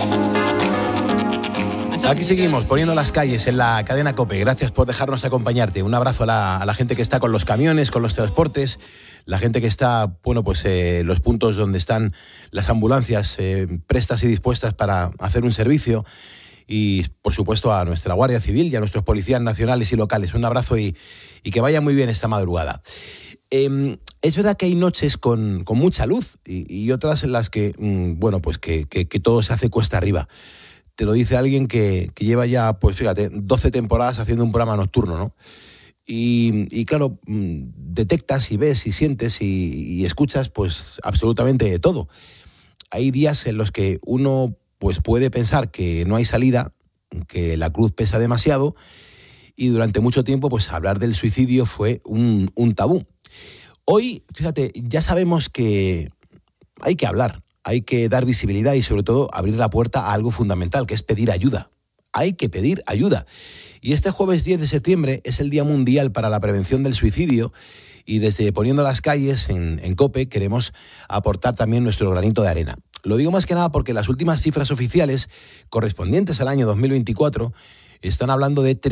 Aquí seguimos poniendo las calles en la cadena COPE. Gracias por dejarnos acompañarte. Un abrazo a la gente que está con los camiones, con los transportes, la gente que está, bueno, pues los puntos donde están las ambulancias prestas y dispuestas para hacer un servicio. Y, por supuesto, a nuestra Guardia Civil y a nuestros policías nacionales y locales. Un abrazo y que vaya muy bien esta madrugada. Es verdad que hay noches con mucha luz y otras en las que, bueno, pues que todo se hace cuesta arriba. Te lo dice alguien que lleva ya, pues fíjate, 12 temporadas haciendo un programa nocturno, ¿no? Y claro, detectas y ves y sientes y escuchas pues absolutamente todo. Hay días en los que uno pues puede pensar que no hay salida, que la cruz pesa demasiado y durante mucho tiempo pues hablar del suicidio fue un tabú. Hoy, fíjate, ya sabemos que hay que hablar. Hay que dar visibilidad y, sobre todo, abrir la puerta a algo fundamental, que es pedir ayuda. Hay que pedir ayuda. Y este jueves 10 de septiembre es el Día Mundial para la Prevención del Suicidio y desde Poniendo las Calles en COPE queremos aportar también nuestro granito de arena. Lo digo más que nada porque las últimas cifras oficiales correspondientes al año 2024 están hablando de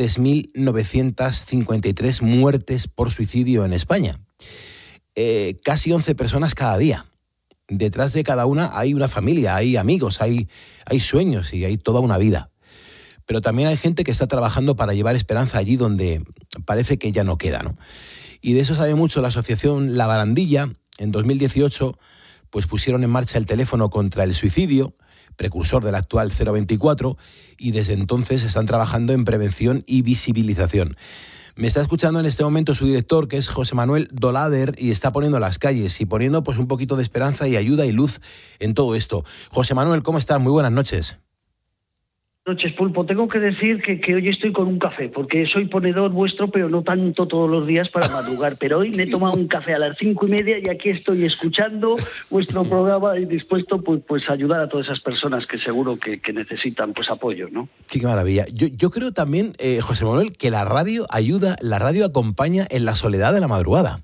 3.953 muertes por suicidio en España. Casi 11 personas cada día. Detrás de cada una hay una familia, hay amigos, hay sueños y hay toda una vida. Pero también hay gente que está trabajando para llevar esperanza allí donde parece que ya no queda, ¿no? Y de eso sabe mucho la asociación La Barandilla. En 2018 pues pusieron en marcha el teléfono contra el suicidio, precursor del actual 024, y desde entonces están trabajando en prevención y visibilización. Me está escuchando en este momento su director, que es José Manuel Dolader, y está poniendo las calles y poniendo pues un poquito de esperanza y ayuda y luz en todo esto. José Manuel, ¿cómo estás? Muy buenas noches. Buenas noches, Pulpo. Tengo que decir que hoy estoy con un café, porque soy ponedor vuestro, pero no tanto todos los días para madrugar. Pero hoy me he tomado un café a las 5:30 y aquí estoy escuchando vuestro programa y dispuesto pues a ayudar a todas esas personas que seguro que necesitan pues apoyo, ¿no? Sí, qué maravilla. Yo creo también, José Manuel, que la radio ayuda, la radio acompaña en la soledad de la madrugada.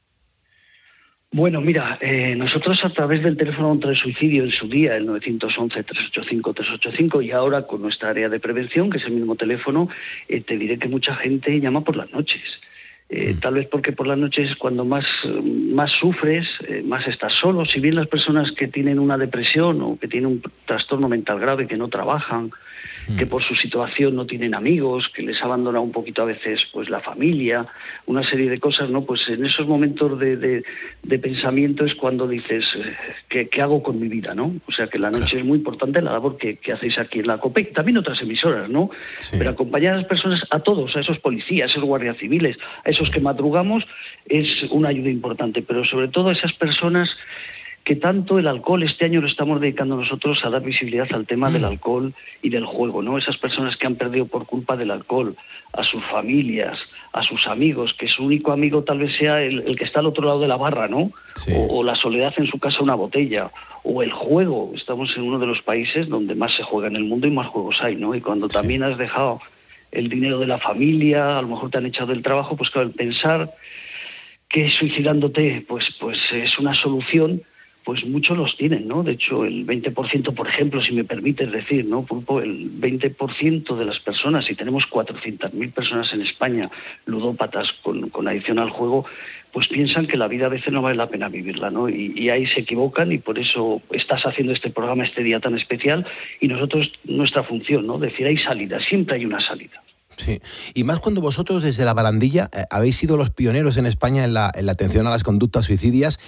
Bueno, mira, nosotros a través del teléfono contra el suicidio en su día, el 911-385-385, y ahora con nuestra área de prevención, que es el mismo teléfono, te diré que mucha gente llama por las noches. Tal vez porque por las noches es cuando más sufres, más estás solo. Si bien las personas que tienen una depresión o que tienen un trastorno mental grave, que no trabajan, que por su situación no tienen amigos, que les abandona un poquito a veces pues la familia, una serie de cosas, ¿no? Pues en esos momentos de pensamiento es cuando dices, ¿qué hago con mi vida, no? O sea que la noche es muy importante, la labor que hacéis aquí en la COPE, también otras emisoras, ¿no? Sí. Pero acompañar a las personas, a todos, a esos policías, a esos guardias civiles, a esos que madrugamos, es una ayuda importante, pero sobre todo a esas personas que tanto el alcohol, este año lo estamos dedicando nosotros a dar visibilidad al tema del alcohol y del juego, ¿no? Esas personas que han perdido por culpa del alcohol, a sus familias, a sus amigos, que su único amigo tal vez sea el que está al otro lado de la barra, ¿no? Sí. O la soledad en su casa, una botella, o el juego. Estamos en uno de los países donde más se juega en el mundo y más juegos hay, ¿no? Y cuando también has dejado el dinero de la familia, a lo mejor te han echado del trabajo, pues claro, el pensar que suicidándote pues es una solución, pues muchos los tienen, ¿no? De hecho, el 20%, por ejemplo, si me permites decir, ¿no, Pulpo? El 20% de las personas, y tenemos 400.000 personas en España ludópatas con adicción al juego, pues piensan que la vida a veces no vale la pena vivirla, ¿no? Y ahí se equivocan y por eso estás haciendo este programa este día tan especial y nosotros, nuestra función, ¿no? Decir, hay salida, siempre hay una salida. Sí, y más cuando vosotros desde La Barandilla habéis sido los pioneros en España en la atención a las conductas suicidas.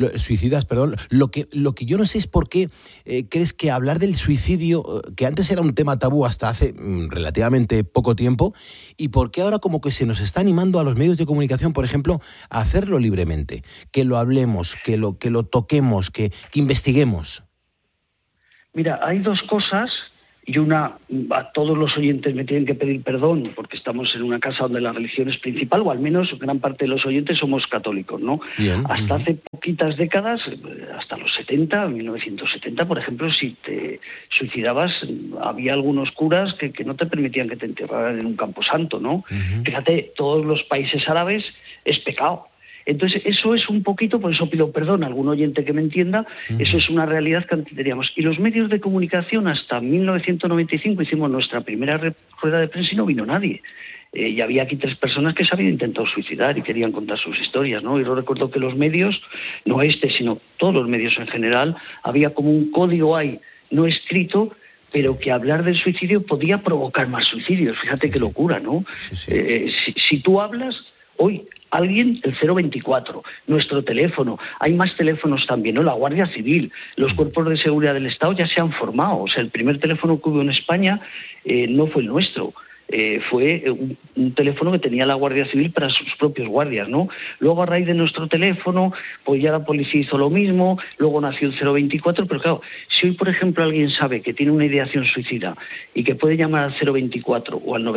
Lo que yo no sé es por qué crees que hablar del suicidio, que antes era un tema tabú hasta hace relativamente poco tiempo, y por qué ahora como que se nos está animando a los medios de comunicación, por ejemplo, a hacerlo libremente, que lo hablemos, que lo toquemos, que investiguemos. Mira, hay dos cosas. Y una, a todos los oyentes me tienen que pedir perdón porque estamos en una casa donde la religión es principal, o al menos gran parte de los oyentes somos católicos, ¿no? Bien. Hasta hace poquitas décadas, hasta los 70, 1970, por ejemplo, si te suicidabas, había algunos curas que no te permitían que te enterraran en un camposanto, ¿no? Fíjate, todos los países árabes es pecado. Entonces, eso es un poquito, por eso pido perdón a algún oyente que me entienda, eso es una realidad que antes teníamos. Y los medios de comunicación, hasta 1995 hicimos nuestra primera rueda de prensa y no vino nadie. Y había aquí 3 personas que se habían intentado suicidar y querían contar sus historias, ¿no? Y yo recuerdo que los medios, no sino todos los medios en general, había como un código ahí, no escrito, pero que hablar del suicidio podía provocar más suicidios. Fíjate qué locura, ¿no? Si tú hablas, hoy alguien, el 024, nuestro teléfono, hay más teléfonos también, ¿no? La Guardia Civil, los cuerpos de seguridad del Estado ya se han formado. O sea, el primer teléfono que hubo en España no fue el nuestro. Fue un teléfono que tenía la Guardia Civil para sus propios guardias, ¿no? Luego, a raíz de nuestro teléfono, pues ya la policía hizo lo mismo, luego nació el 024, pero claro, si hoy, por ejemplo, alguien sabe que tiene una ideación suicida y que puede llamar al 024 o al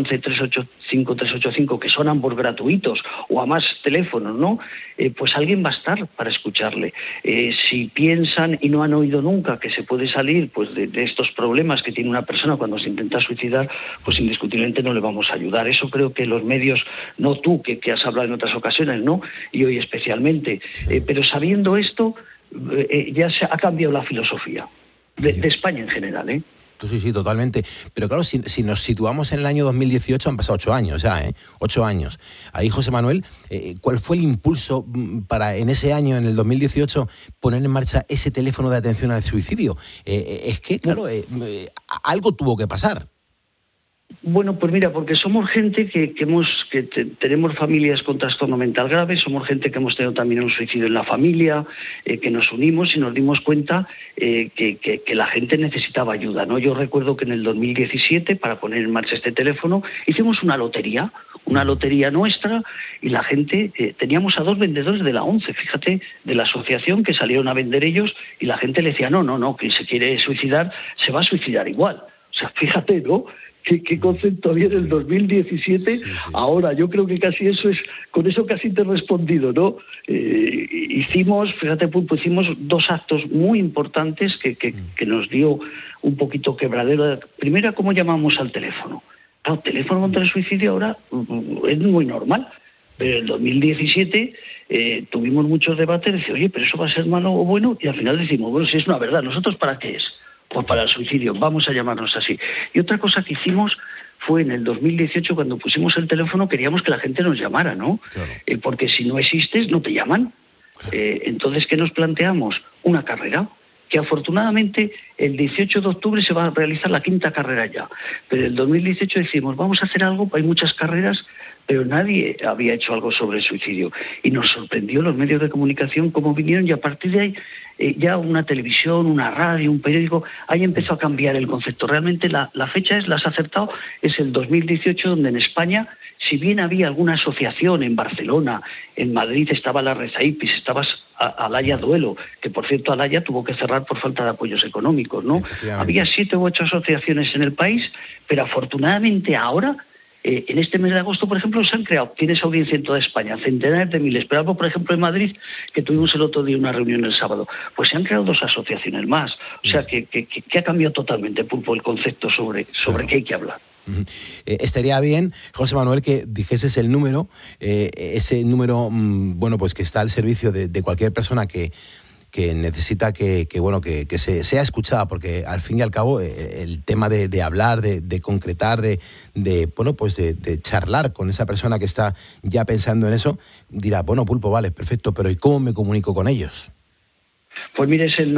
911-385-385, que son ambos gratuitos, o a más teléfonos, ¿no? Pues alguien va a estar para escucharle. Si piensan y no han oído nunca que se puede salir pues de estos problemas que tiene una persona cuando se intenta suicidar, pues indiscutiblemente no le vamos a ayudar. Eso creo que los medios, no tú, que has hablado en otras ocasiones, ¿no? Y hoy especialmente, pero sabiendo esto, ya se ha cambiado la filosofía de España en general, ¿eh? Sí, totalmente. Pero claro, si nos situamos en el año 2018, han pasado 8 años ya, 8 años. Ahí, José Manuel, ¿cuál fue el impulso para en ese año, en el 2018, poner en marcha ese teléfono de atención al suicidio? Es que, claro, algo tuvo que pasar. Bueno, pues mira, porque somos gente que tenemos familias con trastorno mental grave, somos gente que hemos tenido también un suicidio en la familia, que nos unimos y nos dimos cuenta que la gente necesitaba ayuda, ¿no? Yo recuerdo que en el 2017, para poner en marcha este teléfono, hicimos una lotería nuestra, y la gente, teníamos a 2 vendedores de la ONCE, fíjate, de la asociación, que salieron a vender ellos, y la gente le decía, no, que se quiere suicidar, se va a suicidar igual. O sea, fíjate, ¿no? ¿Qué concepto había en el 2017? Ahora, yo creo que casi con eso casi te he respondido, ¿no? Hicimos 2 actos muy importantes que nos dio un poquito quebradero. Primero, ¿cómo llamamos al teléfono? Claro, teléfono contra el suicidio ahora es muy normal. Pero en el 2017 tuvimos muchos debates, decir, oye, pero eso va a ser malo o bueno, y al final decimos, bueno, si es una verdad, ¿nosotros para qué es? Pues para el suicidio, vamos a llamarnos así. Y otra cosa que hicimos fue en el 2018, cuando pusimos el teléfono, queríamos que la gente nos llamara, ¿no? Claro. Porque si no existes, no te llaman. Claro. Entonces, ¿qué nos planteamos? Una carrera, que afortunadamente el 18 de octubre se va a realizar la 5ª carrera ya. Pero en el 2018 decimos, vamos a hacer algo, hay muchas carreras, pero nadie había hecho algo sobre el suicidio. Y nos sorprendió los medios de comunicación cómo vinieron, y a partir de ahí ya una televisión, una radio, un periódico, ahí empezó a cambiar el concepto. Realmente la fecha la has acertado, es el 2018, donde en España, si bien había alguna asociación en Barcelona, en Madrid estaba la Rezaipis, estaba Alaya Duelo, que por cierto Alaya tuvo que cerrar por falta de apoyos económicos, ¿no? Había 7 u 8 asociaciones en el país, pero afortunadamente ahora, en este mes de agosto, por ejemplo, se han creado, tienes audiencia en toda España, centenares de miles, pero algo, por ejemplo, en Madrid, que tuvimos el otro día una reunión el sábado, pues se han creado 2 asociaciones más. O sea, que ha cambiado totalmente, Pulpo, el concepto sobre qué hay que hablar. Estaría bien, José Manuel, que dijeses el número, ese número, bueno, pues que está al servicio de cualquier persona que necesita que sea escuchada, porque al fin y al cabo el tema de hablar, de concretar, de charlar con esa persona que está ya pensando en eso, dirá, bueno, Pulpo, vale, perfecto, pero ¿y cómo me comunico con ellos? Pues mire, es el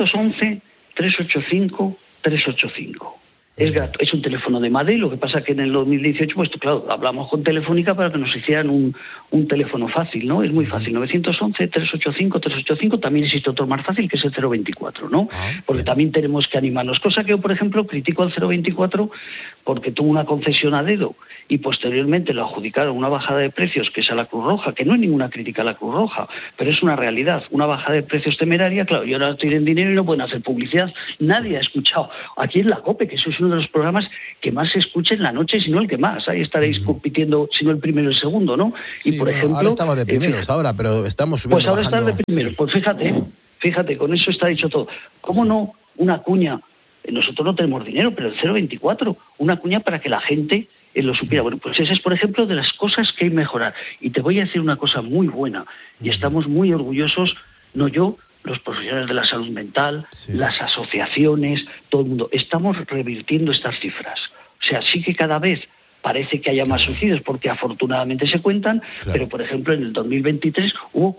911-385-385. Es un teléfono de Madrid, lo que pasa que en el 2018, pues claro, hablamos con Telefónica para que nos hicieran un teléfono fácil, ¿no? Es muy fácil, 911-385-385, también existe otro más fácil que es el 024, ¿no? Porque también tenemos que animarnos, cosa que yo, por ejemplo, critico al 024 porque tuvo una concesión a dedo y posteriormente lo adjudicaron una bajada de precios, que es a la Cruz Roja, que no es ninguna crítica a la Cruz Roja, pero es una realidad, una bajada de precios temeraria, claro, y ahora tienen dinero y no pueden hacer publicidad. Nadie ha escuchado, aquí en la COPE, que eso es uno de los programas que más se escucha en la noche, si no el que más, ahí estaréis compitiendo, si no el primero y el segundo, ¿no? Sí, y por ejemplo, ahora estamos de primeros, pero estamos subiendo, pues ahora bajando. están de primeros, pues fíjate, con eso está dicho todo. ¿Cómo no una cuña? Nosotros no tenemos dinero, pero el 024, una cuña para que la gente lo supiera. Bueno, pues esa es, por ejemplo, de las cosas que hay que mejorar. Y te voy a decir una cosa muy buena, y estamos muy orgullosos, no yo, los profesionales de la salud mental, las asociaciones, todo el mundo. Estamos revirtiendo estas cifras. O sea, sí que cada vez parece que haya más suicidios, porque afortunadamente se cuentan, pero por ejemplo en el 2023 hubo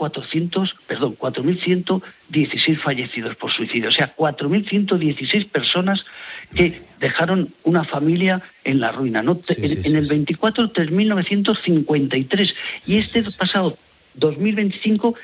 4.116 fallecidos por suicidio, o sea, 4.116 personas que dejaron una familia en la ruina, ¿no? En el 24, 3.953, y este pasado 2025,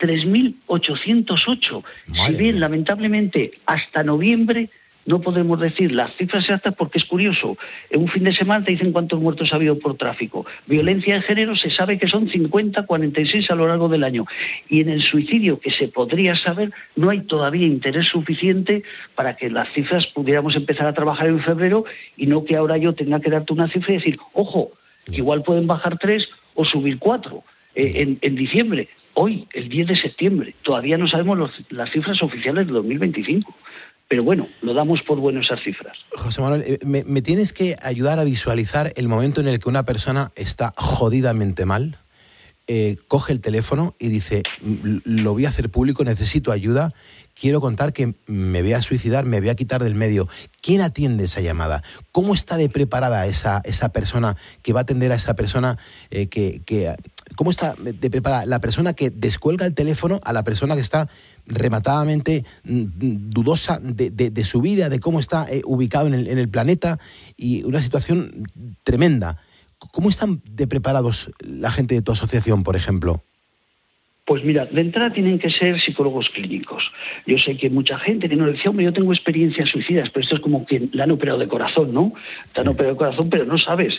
3.808. Si bien, lamentablemente, hasta noviembre no podemos decir las cifras exactas, porque es curioso. En un fin de semana te dicen cuántos muertos ha habido por tráfico. Violencia de género se sabe que son 50, 46 a lo largo del año. Y en el suicidio, que se podría saber, no hay todavía interés suficiente para que las cifras pudiéramos empezar a trabajar en febrero, y no que ahora yo tenga que darte una cifra y decir, ojo, que igual pueden bajar 3 o subir 4 en diciembre. Hoy, el 10 de septiembre, todavía no sabemos las cifras oficiales de 2025. Pero bueno, lo damos por bueno esas cifras. José Manuel, me tienes que ayudar a visualizar el momento en el que una persona está jodidamente mal, coge el teléfono y dice, lo voy a hacer público, necesito ayuda, quiero contar que me voy a suicidar, me voy a quitar del medio. ¿Quién atiende esa llamada? ¿Cómo está de preparada esa persona que va a atender a esa persona? ¿Cómo está de preparada la persona que descuelga el teléfono a la persona que está rematadamente dudosa de su vida, de cómo está ubicado en el planeta, y una situación tremenda? ¿Cómo están de preparados la gente de tu asociación, por ejemplo? Pues mira, de entrada tienen que ser psicólogos clínicos. Yo sé que mucha gente que nos decía, hombre, yo tengo experiencias suicidas, pero esto es como que le han operado de corazón, ¿no? Te han operado de corazón, pero no sabes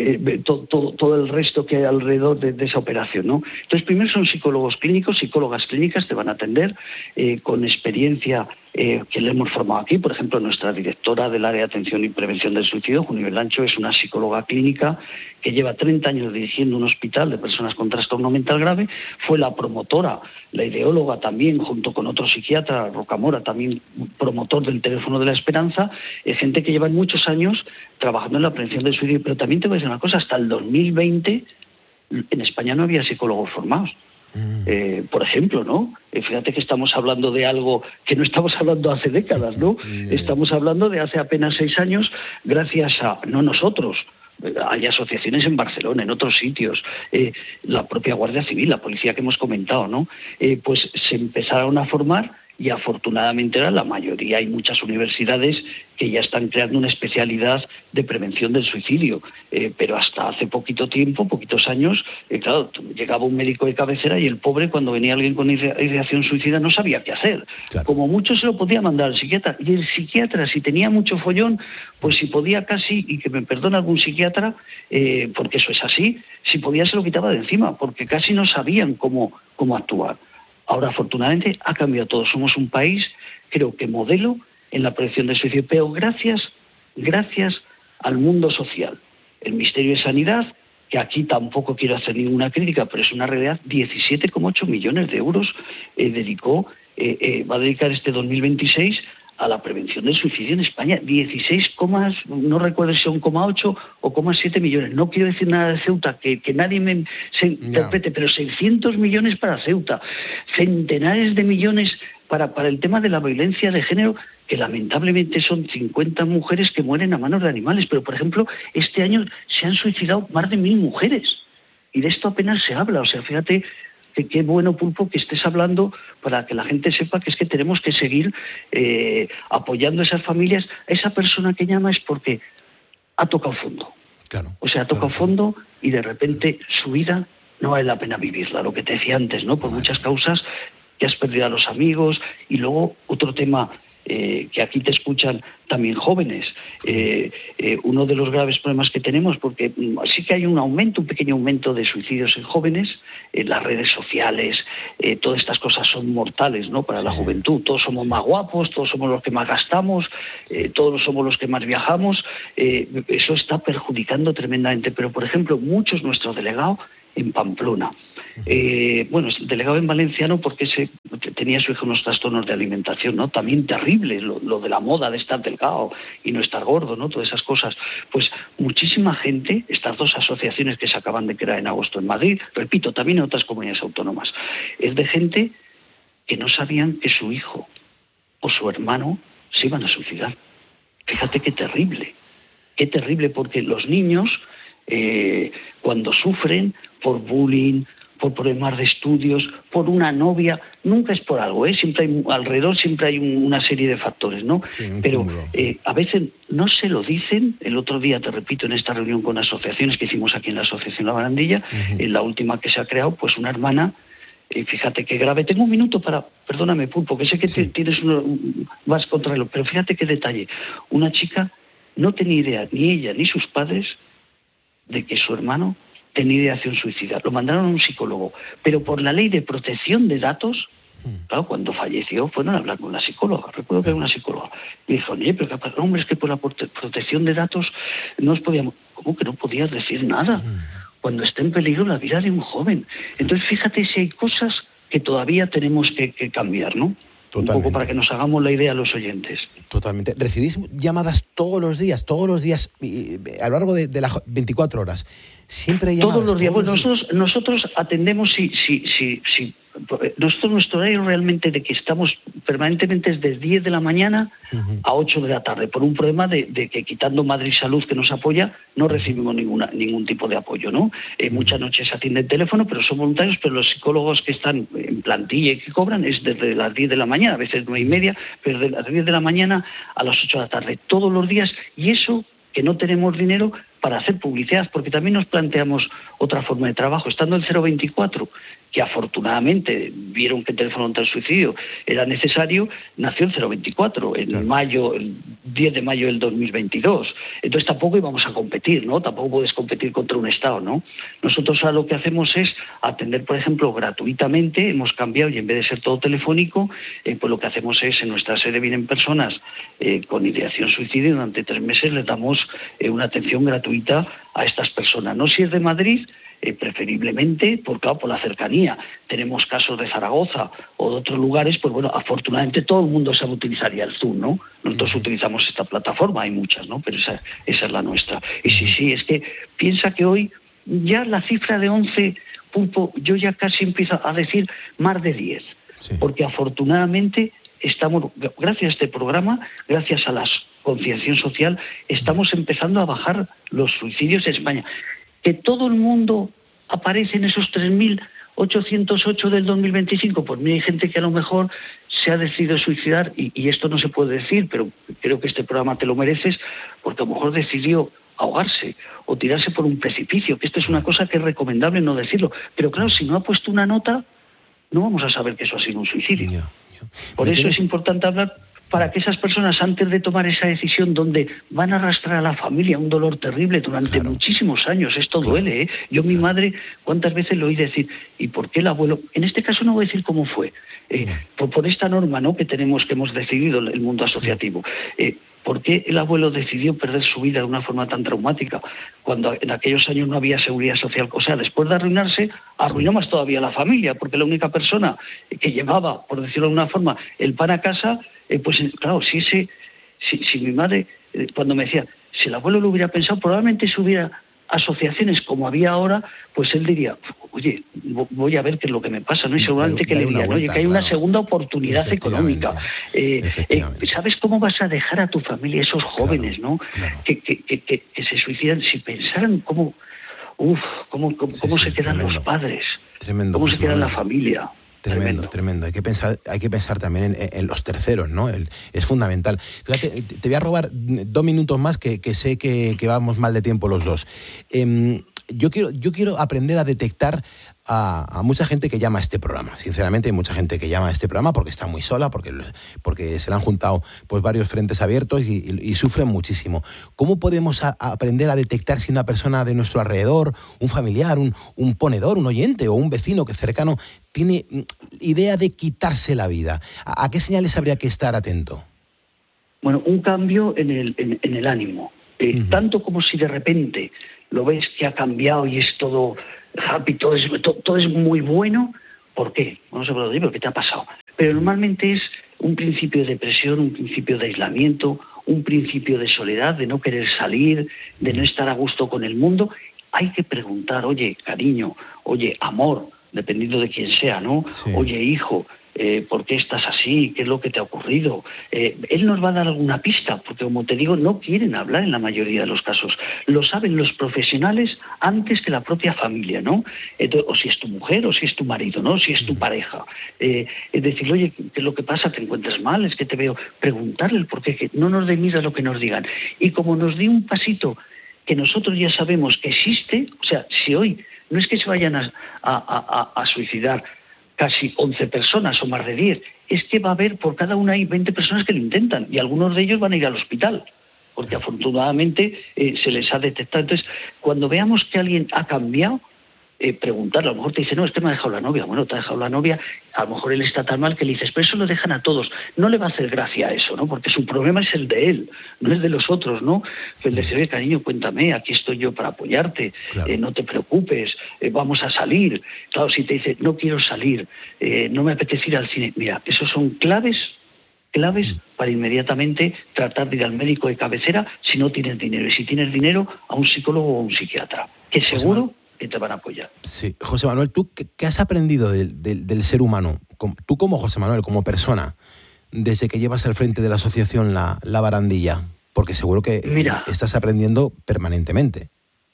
todo el resto que hay alrededor de esa operación, ¿no? Entonces, primero son psicólogos clínicos, psicólogas clínicas, te van a atender con experiencia que le hemos formado aquí. Por ejemplo, nuestra directora del área de atención y prevención del suicidio, Junia Belancho, es una psicóloga clínica que lleva 30 años dirigiendo un hospital de personas con trastorno mental grave. Fue la promotora, la ideóloga también, junto con otro psiquiatra, Rocamora, también promotor del teléfono de la esperanza. Gente que lleva muchos años trabajando en la prevención del suicidio. Pero también te voy a decir una cosa, hasta el 2020 en España no había psicólogos formados. Por ejemplo, ¿no? Fíjate que estamos hablando de algo que no estamos hablando hace décadas, ¿no? Estamos hablando de hace apenas 6 años, gracias a, no nosotros, hay asociaciones en Barcelona, en otros sitios, la propia Guardia Civil, la policía que hemos comentado, ¿no? Pues se empezaron a formar, y afortunadamente la mayoría, hay muchas universidades que ya están creando una especialidad de prevención del suicidio, pero hasta hace poquito tiempo, poquitos años, claro, llegaba un médico de cabecera y el pobre, cuando venía alguien con ideación suicida, no sabía qué hacer. Claro. Como mucho se lo podía mandar al psiquiatra, y el psiquiatra, si tenía mucho follón, pues si podía casi, y que me perdone algún psiquiatra, porque eso es así, si podía se lo quitaba de encima, porque casi no sabían cómo actuar. Ahora, afortunadamente, ha cambiado todo. Somos un país, creo que modelo en la prevención del suicidio, pero gracias al mundo social. El Ministerio de Sanidad, que aquí tampoco quiero hacer ninguna crítica, pero es una realidad, 17,8 millones de euros va a dedicar este 2026 a la prevención del suicidio en España. 16, no recuerdo si son 0,8 o 0,7 millones. No quiero decir nada de Ceuta, que nadie se interprete, pero 600 millones para Ceuta, centenares de millones para el tema de la violencia de género, que lamentablemente son 50 mujeres que mueren a manos de animales. Pero, por ejemplo, este año se han suicidado más de 1.000 mujeres. Y de esto apenas se habla. O sea, fíjate qué bueno, Pulpo, que estés hablando, para que la gente sepa que es que tenemos que seguir apoyando a esas familias. A esa persona que llama es porque ha tocado fondo. Claro, o sea, ha tocado fondo y de repente su vida no vale la pena vivirla, lo que te decía antes, ¿no? Por muchas causas, que has perdido a los amigos. Y luego otro tema, que aquí te escuchan también jóvenes. Uno de los graves problemas que tenemos, porque sí que hay un pequeño aumento de suicidios en jóvenes, las redes sociales, todas estas cosas son mortales, ¿no? Para la juventud. Todos somos más guapos, todos somos los que más gastamos, todos somos los que más viajamos. Eso está perjudicando tremendamente. Pero, por ejemplo, muchos nuestros delegados en Pamplona. Bueno, delegado en valenciano porque tenía su hijo unos trastornos de alimentación, ¿no? También terrible lo de la moda de estar delgado y no estar gordo, ¿no? Todas esas cosas. Pues muchísima gente, estas dos asociaciones que se acaban de crear en agosto en Madrid, repito, también en otras comunidades autónomas, es de gente que no sabían que su hijo o su hermano se iban a suicidar. Fíjate qué terrible, porque los niños cuando sufren por bullying, por problemas de estudios, por una novia, nunca es por algo, alrededor siempre hay una serie de factores, ¿no? Sí, pero a veces no se lo dicen. El otro día, te repito, en esta reunión con asociaciones que hicimos aquí en la Asociación La Barandilla, en la última que se ha creado, pues una hermana, fíjate qué grave. Tengo un minuto perdóname, Pulpo, que sé que vas contra él, pero fíjate qué detalle. Una chica no tenía idea, ni ella ni sus padres, de que su hermano tenía ideación suicida. Lo mandaron a un psicólogo, pero por la ley de protección de datos, claro, cuando falleció fueron a hablar con la psicóloga. Recuerdo que era una psicóloga. Y dijo, oye, pero ¿qué pasa? Hombre, es que por la protección de datos no os podíamos... ¿Cómo que no podías decir nada? Cuando está en peligro la vida de un joven. Entonces, fíjate si hay cosas que todavía tenemos que cambiar, ¿no? Totalmente. Un poco para que nos hagamos la idea a los oyentes. Totalmente. ¿Recibís llamadas todos los días, a lo largo de las 24 horas? Siempre hay llamadas. Todos los días. Bueno, nosotros atendemos nosotros nuestro horario realmente de que estamos permanentemente es de 10 de la mañana a 8 de la tarde, por un problema de que quitando Madrid Salud, que nos apoya, no recibimos ningún tipo de apoyo, ¿no? Muchas noches se atiende el teléfono, pero son voluntarios, pero los psicólogos que están en plantilla y que cobran es desde las 10 de la mañana, a veces 9:30, pero de las 10 de la mañana a las 8 de la tarde, todos los días, y eso que no tenemos dinero para hacer publicidad, porque también nos planteamos otra forma de trabajo. Estando el 024, que afortunadamente vieron que el teléfono contra el suicidio era necesario, nació el 024 el 10 de mayo del 2022. Entonces tampoco íbamos a competir, ¿no? Tampoco puedes competir contra un Estado, ¿no? Nosotros ahora lo que hacemos es atender, por ejemplo, gratuitamente. Hemos cambiado y en vez de ser todo telefónico, pues lo que hacemos es, en nuestra sede vienen personas con ideación suicidio y durante 3 meses les damos una atención gratuita a estas personas. No si es de Madrid, preferiblemente, por la cercanía. Tenemos casos de Zaragoza o de otros lugares, pues bueno, afortunadamente todo el mundo sabe utilizar ya el Zoom, ¿no? Nosotros utilizamos esta plataforma, hay muchas, ¿no? Pero esa es la nuestra. Y sí, es que piensa que hoy ya la cifra de 11, Pulpo, yo ya casi empiezo a decir más de 10, porque afortunadamente estamos, gracias a este programa, gracias a la concienciación social, estamos empezando a bajar los suicidios en España. Que todo el mundo aparece en esos 3.808 del 2025, pues mira, hay gente que a lo mejor se ha decidido suicidar, y esto no se puede decir, pero creo que este programa te lo mereces, porque a lo mejor decidió ahogarse o tirarse por un precipicio, que esto es una cosa que es recomendable no decirlo. Pero claro, si no ha puesto una nota, no vamos a saber que eso ha sido un suicidio. Por eso es importante hablar, para que esas personas, antes de tomar esa decisión donde van a arrastrar a la familia un dolor terrible durante muchísimos años, esto duele, ¿eh? Yo mi madre, ¿cuántas veces lo oí decir? ¿Y por qué el abuelo? En este caso no voy a decir cómo fue, por esta norma, ¿no?, que hemos decidido el mundo asociativo. ¿Por qué el abuelo decidió perder su vida de una forma tan traumática cuando en aquellos años no había seguridad social? O sea, después de arruinarse, arruinó más todavía la familia, porque la única persona que llevaba, por decirlo de una forma, el pan a casa, pues claro, si mi madre, cuando me decía, si el abuelo lo hubiera pensado, probablemente si hubiera asociaciones como había ahora, pues él diría, oye, voy a ver qué es lo que me pasa, ¿no? Y seguramente que le dirían, oye, que hay una segunda oportunidad económica. ¿Sabes cómo vas a dejar a tu familia, esos jóvenes, ¿no? Que se suicidan, si pensaran cómo se quedan los padres, tremendo, cómo se queda la familia. Tremendo. Hay que pensar también en los terceros, ¿no? Es fundamental. Fíjate, te voy a robar 2 minutos más, que sé que vamos mal de tiempo los dos. Yo quiero aprender a detectar a mucha gente que llama a este programa. Sinceramente, hay mucha gente que llama a este programa porque está muy sola, porque se le han juntado pues varios frentes abiertos y sufren muchísimo. ¿Cómo podemos aprender a detectar si una persona de nuestro alrededor, un familiar, un ponedor, un oyente o un vecino que cercano tiene idea de quitarse la vida? ¿A qué señales habría que estar atento? Bueno, un cambio en el ánimo. Tanto como si de repente lo ves que ha cambiado y es todo happy, todo es muy bueno. ¿Por qué? No se puede decir, ¿pero qué te ha pasado? Pero normalmente es un principio de depresión, un principio de aislamiento, un principio de soledad, de no querer salir, de no estar a gusto con el mundo. Hay que preguntar, oye, cariño, oye, amor, dependiendo de quién sea, ¿no? Sí. Oye, hijo, ¿por qué estás así? ¿Qué es lo que te ha ocurrido? Él nos va a dar alguna pista, porque como te digo, no quieren hablar en la mayoría de los casos. Lo saben los profesionales antes que la propia familia, ¿no? Entonces, o si es tu mujer, o si es tu marido, ¿no? Si es tu pareja. Es decir, oye, ¿qué es lo que pasa? ¿Te encuentras mal? Es que te veo. Preguntarle el por qué, que no nos dé miedo a lo que nos digan. Y como nos dé un pasito que nosotros ya sabemos que existe, o sea, si hoy no es que se vayan a suicidar casi 11 personas o más de 10, es que va a haber, por cada una hay 20 personas que lo intentan y algunos de ellos van a ir al hospital, porque afortunadamente se les ha detectado. Entonces, cuando veamos que alguien ha cambiado, preguntarle, a lo mejor te dice, no, me ha dejado la novia. Bueno, te ha dejado la novia, a lo mejor él está tan mal que le dices, pero eso lo dejan a todos. No le va a hacer gracia a eso, ¿no? Porque su problema es el de él, no es de los otros, ¿no? Que él dice, oye, cariño, cuéntame, aquí estoy yo para apoyarte, claro. No te preocupes, vamos a salir. Claro, si te dice, no quiero salir, no me apetece ir al cine. Mira, esos son claves para inmediatamente tratar de ir al médico de cabecera si no tienes dinero. Y si tienes dinero, a un psicólogo o a un psiquiatra, que seguro que te van a apoyar. Sí, José Manuel, ¿tú qué has aprendido del ser humano? Tú como José Manuel, como persona, desde que llevas al frente de la asociación La Barandilla, porque seguro que estás aprendiendo permanentemente.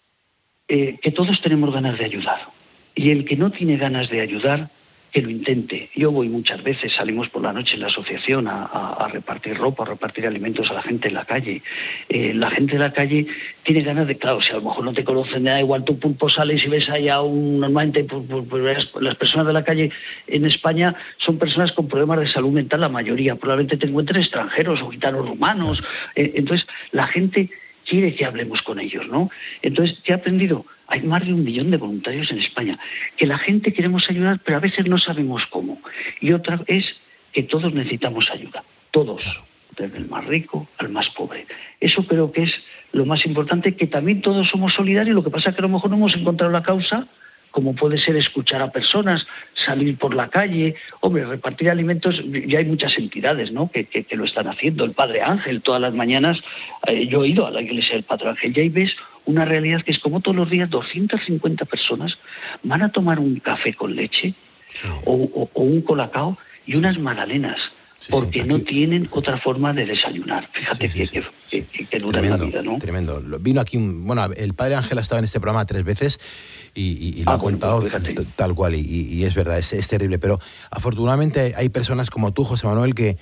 Que todos tenemos ganas de ayudar. Y el que no tiene ganas de ayudar, que lo intente. Yo voy muchas veces, salimos por la noche en la asociación a repartir ropa, a repartir alimentos a la gente en la calle. La gente de la calle tiene ganas de, claro, si a lo mejor no te conocen, da igual, tú pulpo sales y ves allá normalmente las personas de la calle en España son personas con problemas de salud mental, la mayoría, probablemente te encuentres extranjeros o gitanos rumanos. Entonces, la gente quiere que hablemos con ellos, ¿no? Entonces, ¿qué he aprendido? Hay más de 1 millón de voluntarios en España, que la gente queremos ayudar, pero a veces no sabemos cómo. Y otra es que todos necesitamos ayuda, todos, desde el más rico al más pobre. Eso creo que es lo más importante, que también todos somos solidarios, lo que pasa es que a lo mejor no hemos encontrado la causa, como puede ser escuchar a personas, salir por la calle, hombre, repartir alimentos. Ya hay muchas entidades, ¿no?, que lo están haciendo. El Padre Ángel, todas las mañanas, yo he ido a la iglesia del Padre Ángel, y ahí ves una realidad que es como todos los días 250 personas van a tomar un café con leche o un colacao y unas magdalenas. Porque no tienen otra forma de desayunar. Fíjate que dura la vida, ¿no? Tremendo. Vino aquí, el Padre Ángel ha estado en este programa 3 veces y lo ha contado tal cual, y es verdad, es terrible. Pero afortunadamente hay personas como tú, José Manuel, que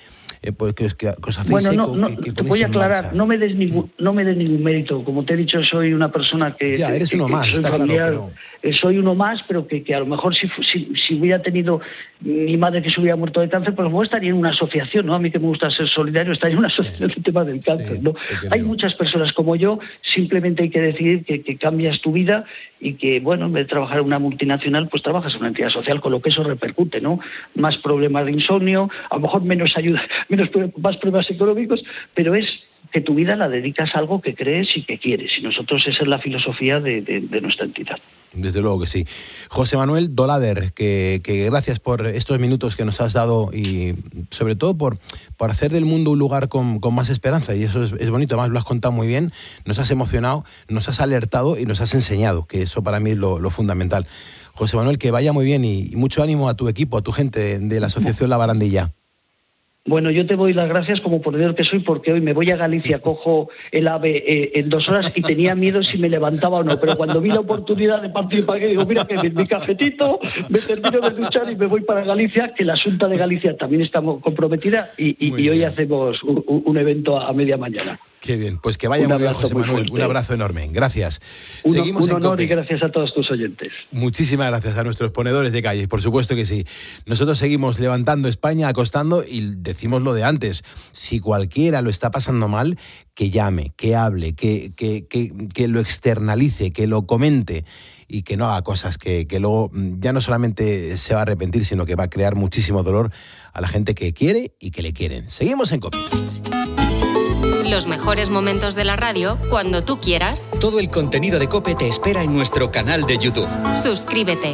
os hacéis eco, que te voy a aclarar, no me des ningún mérito. Como te he dicho, soy una persona que... Ya, eres uno más, está claro. Soy uno más, pero que a lo mejor si hubiera tenido mi madre que se hubiera muerto de cáncer, pues luego estaría en una asociación, ¿no? A mí que me gusta ser solidario, estaría en una asociación del tema del cáncer, ¿no? Hay muchas personas como yo, simplemente hay que decidir que cambias tu vida y que, bueno, en vez de trabajar en una multinacional, pues trabajas en una entidad social, con lo que eso repercute, ¿no? Más problemas de insomnio, a lo mejor menos ayuda, más problemas económicos, pero es que tu vida la dedicas a algo que crees y que quieres. Y nosotros esa es la filosofía de nuestra entidad. Desde luego que sí. José Manuel Dolader, que gracias por estos minutos que nos has dado y sobre todo por hacer del mundo un lugar con más esperanza, y eso es bonito. Además lo has contado muy bien, nos has emocionado, nos has alertado y nos has enseñado, que eso para mí es lo fundamental. José Manuel, que vaya muy bien y mucho ánimo a tu equipo, a tu gente de la Asociación La Barandilla. Bueno, yo te doy las gracias como ponedor que soy, porque hoy me voy a Galicia, cojo el AVE en 2 horas y tenía miedo si me levantaba o no, pero cuando vi la oportunidad de participar, digo, mira que mi cafetito, me termino de duchar y me voy para Galicia, que la Xunta de Galicia también está comprometida y hoy hacemos un evento a media mañana. Qué bien, pues que vaya muy bien, José Manuel. Un abrazo enorme, gracias. Seguimos un honor y gracias a todos tus oyentes. Muchísimas gracias a nuestros ponedores de calle, por supuesto que sí. Nosotros seguimos levantando España, acostando, y decimos lo de antes. Si cualquiera lo está pasando mal, que llame, que hable, que lo externalice, que lo comente y que no haga cosas que luego ya no solamente se va a arrepentir, sino que va a crear muchísimo dolor a la gente que quiere y que le quieren. Seguimos en COPE. Los mejores momentos de la radio cuando tú quieras. Todo el contenido de COPE te espera en nuestro canal de YouTube. Suscríbete.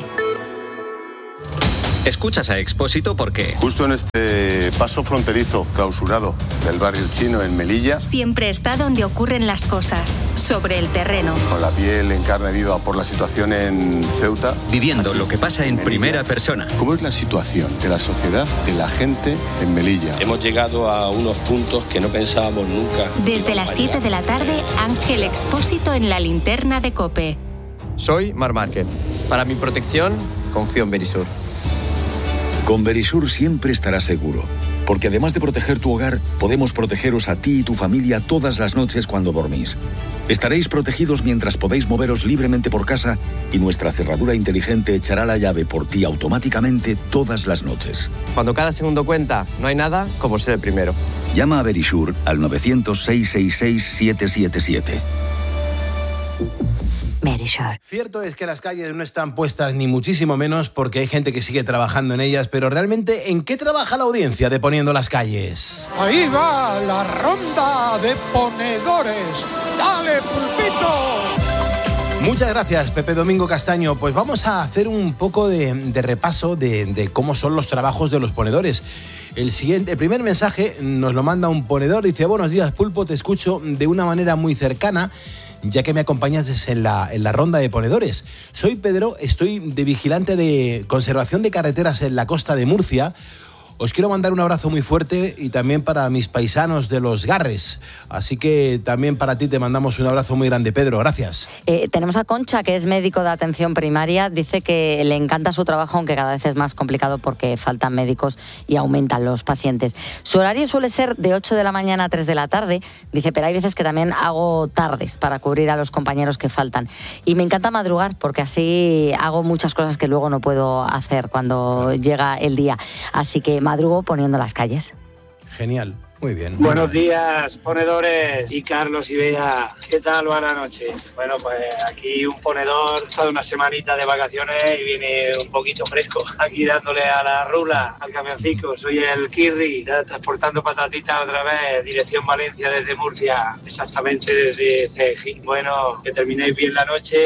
Escuchas a Expósito porque... Justo en este paso fronterizo clausurado del barrio chino en Melilla. Siempre está donde ocurren las cosas, sobre el terreno. Con la piel en carne viva por la situación en Ceuta. Viviendo lo que pasa en primera persona. ¿Cómo es la situación de la sociedad, de la gente en Melilla? Hemos llegado a unos puntos que no pensábamos nunca. Desde las 7 de la tarde, Ángel Expósito en la linterna de COPE. Soy Marc Márquez. Para mi protección, confío en Verisur. Con Verisur siempre estarás seguro, porque además de proteger tu hogar, podemos protegeros a ti y tu familia todas las noches cuando dormís. Estaréis protegidos mientras podéis moveros libremente por casa y nuestra cerradura inteligente echará la llave por ti automáticamente todas las noches. Cuando cada segundo cuenta, no hay nada como ser el primero. Llama a Verisur al 900-666-777. Verisur. Cierto es que las calles no están puestas ni muchísimo menos porque hay gente que sigue trabajando en ellas, pero realmente, ¿en qué trabaja la audiencia de Poniendo las Calles? Ahí va la ronda de ponedores. ¡Dale, pulpito! Muchas gracias, Pepe Domingo Castaño. Pues vamos a hacer un poco de repaso de cómo son los trabajos de los ponedores. El primer mensaje nos lo manda un ponedor. Dice: buenos días, Pulpo, te escucho de una manera muy cercana, ya que me acompañas en la ronda de ponedores. Soy Pedro, estoy de vigilante de conservación de carreteras en la costa de Murcia. Os quiero mandar un abrazo muy fuerte y también para mis paisanos de Los Garres. Así que también para ti te mandamos un abrazo muy grande, Pedro. Gracias. Tenemos a Concha, que es médico de atención primaria. Dice que le encanta su trabajo, aunque cada vez es más complicado porque faltan médicos y aumentan los pacientes. Su horario suele ser de 8 de la mañana a 3 de la tarde. Dice, pero hay veces que también hago tardes para cubrir a los compañeros que faltan. Y me encanta madrugar porque así hago muchas cosas que luego no puedo hacer cuando llega el día. Así que madrugo poniendo las calles. Genial, muy bien. Buenos días, ponedores, y Carlos y Bea. ¿Qué tal va la noche? Bueno, pues aquí un ponedor está de una semanita de vacaciones y viene un poquito fresco. Aquí dándole a la rula, al camioncico. Soy el Kirri, transportando patatitas otra vez, dirección Valencia desde Murcia, exactamente desde Cejín. Bueno, que terminéis bien la noche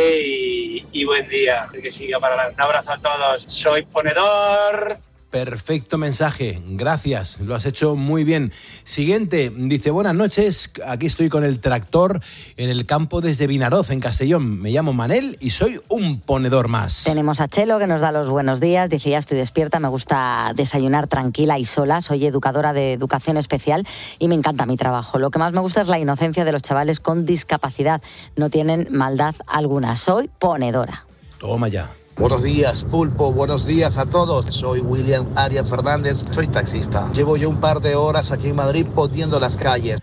y buen día. Que siga para adelante. Un abrazo a todos. Soy ponedor. Perfecto mensaje, gracias, lo has hecho muy bien. Siguiente, dice: buenas noches, aquí estoy con el tractor en el campo desde Vinaroz, en Castellón. Me llamo Manel y soy un ponedor más. Tenemos a Chelo, que nos da los buenos días. Dice: ya estoy despierta, me gusta desayunar tranquila y sola. Soy educadora de educación especial y me encanta mi trabajo. Lo que más me gusta es la inocencia de los chavales con discapacidad. No tienen maldad alguna. Soy ponedora. Toma ya. Buenos días, Pulpo, buenos días a todos. Soy William Arias Fernández, soy taxista. Llevo ya un par de horas aquí en Madrid poniendo las calles.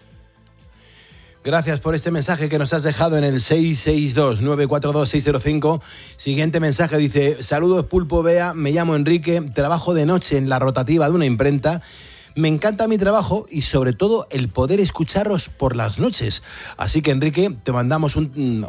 Gracias por este mensaje que nos has dejado en el 662-942-605. Siguiente mensaje dice: saludos, Pulpo, Bea, me llamo Enrique, trabajo de noche en la rotativa de una imprenta. Me encanta mi trabajo y sobre todo el poder escucharos por las noches. Así que, Enrique, te mandamos un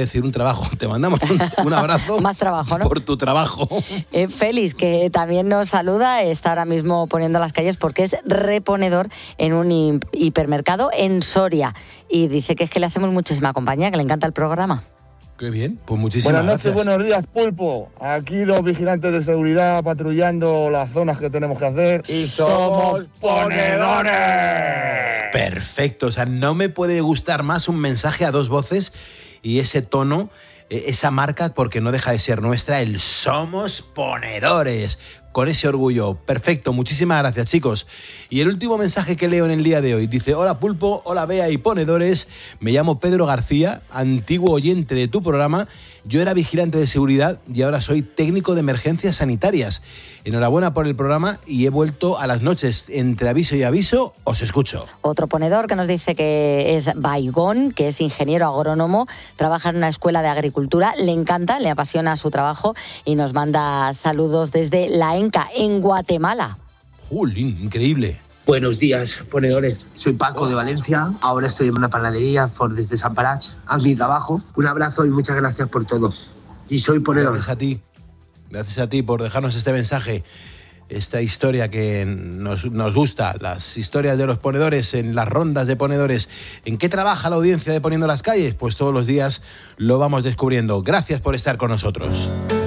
abrazo. Más trabajo, ¿no? Por tu trabajo. Félix, que también nos saluda, está ahora mismo poniendo las calles porque es reponedor en un hipermercado en Soria. Y dice que es que le hacemos muchísima compañía, que le encanta el programa. Qué bien, pues muchísimas gracias. Buenos días, Pulpo. Aquí los vigilantes de seguridad patrullando las zonas que tenemos que hacer y somos ponedores. Perfecto, o sea, no me puede gustar más un mensaje a dos voces y ese tono, esa marca, porque no deja de ser nuestra, el somos ponedores. Con ese orgullo. Perfecto, muchísimas gracias, chicos. Y el último mensaje que leo en el día de hoy dice: hola, Pulpo, hola, Bea y ponedores. Me llamo Pedro García, antiguo oyente de tu programa. Yo era vigilante de seguridad y ahora soy técnico de emergencias sanitarias. Enhorabuena por el programa y he vuelto a las noches. Entre aviso y aviso, os escucho. Otro ponedor que nos dice que es Baigón, que es ingeniero agrónomo, trabaja en una escuela de agricultura, le encanta, le apasiona su trabajo y nos manda saludos desde La Enca, en Guatemala. ¡Jolín, increíble! Buenos días, ponedores. Soy Paco de Valencia. Ahora estoy en una panadería desde Sant Parats. Haz mi trabajo. Un abrazo y muchas gracias por todo. Y soy ponedor. Gracias a ti. Gracias a ti por dejarnos este mensaje. esta historia que nos gusta, las historias de los ponedores en las rondas de ponedores. ¿En qué trabaja la audiencia de Poniendo las Calles? Pues todos los días lo vamos descubriendo. Gracias por estar con nosotros.